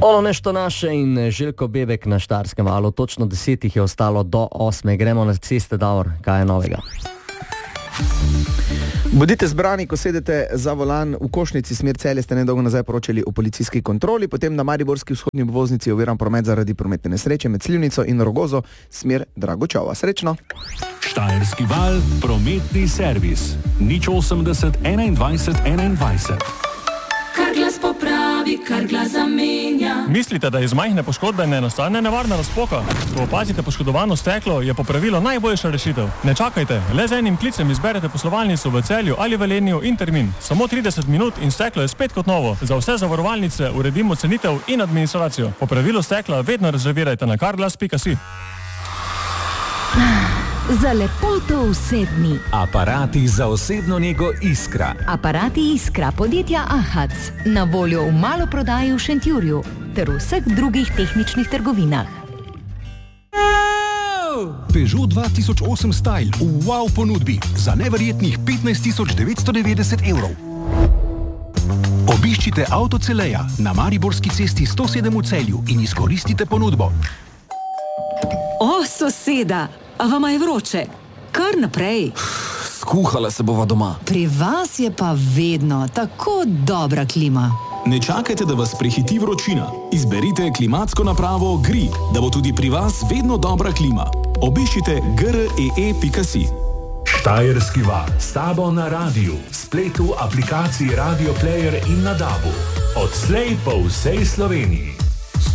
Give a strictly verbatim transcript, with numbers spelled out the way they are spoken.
Olo nešto naše in Željko Bebek na Štajerskem valu. Točno desetih je ostalo do osme. Gremo na ceste, Davor, kaj je novega? Bodite zbrani, ko sedete za volan. V Košnici smer Celje ste nedolgo nazaj poročali o policijski kontroli, potem na mariborski vzhodni obvoznici je oviran promet zaradi prometne nesreče med Slivnico in Rogozo smer Dragočova. Srečno! Štajerski val, prometni servis. nič osemdeset enaindvajset enaindvajset. Kar glas popravi, kar glas zamenja. Mislite, da iz majhne poškodbe ne nastane nevarna razpoka? Ko opazite poškodovano steklo, je popravilo najboljša rešitev. Ne čakajte, le z enim klicem izberete poslovalnico v Celju ali Velenju in termin. Samo trideset minut in steklo je spet kot novo. Za vse zavarovalnice uredimo cenitev in administracijo. Popravilo stekla vedno rezervirajte na carglass pika si. Za lepoto v sedmi. Aparati za osebno nego Iskra. Aparati Iskra podjetja Ahac. Na voljo v maloprodaji v Šentjurju ter v vseh drugih tehničnih trgovinah. Peugeot dva tisoč osem Style v wow ponudbi za neverjetnih petnajst tisoč devetsto devetdeset evrov. Obiščite Avtoceleja na Mariborski cesti sto sedem v Celju in izkoristite ponudbo. O, soseda, a vama je vroče? Kar naprej. Skuhala se bova doma. Pri vas je pa vedno tako dobra klima. Ne čakajte, da vas prehiti vročina. Izberite klimatsko napravo G R I, da bo tudi pri vas vedno dobra klima. Obiščite g r e e pika si. Štajerski val, s tabo na radiju, spletu, aplikaciji Radio Player in na dabu. Odslej po vsej Sloveniji.